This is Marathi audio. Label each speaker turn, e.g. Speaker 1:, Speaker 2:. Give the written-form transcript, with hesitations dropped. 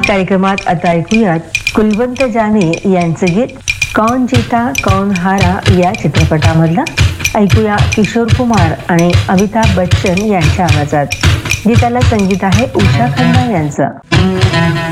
Speaker 1: कार्यक्रमात आता ऐकूयात कुलवंत जाने यांचं गीत कौन जीता कौन हारा या चित्रपटामधलं. ऐकूया किशोर कुमार आणि अमिताभ बच्चन यांच्या आवाजात. गीताला संगीत आहे उषा खन्ना यांचं.